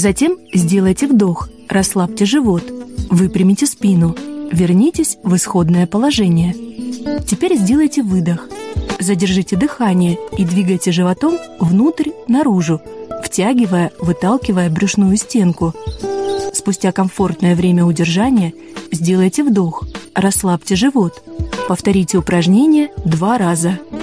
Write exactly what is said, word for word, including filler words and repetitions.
Затем сделайте вдох, расслабьте живот, выпрямите спину, вернитесь в исходное положение. Теперь сделайте выдох. Задержите дыхание и двигайте животом внутрь-наружу, втягивая, выталкивая брюшную стенку. Спустя комфортное время удержания сделайте вдох, расслабьте живот. Повторите упражнение два раза.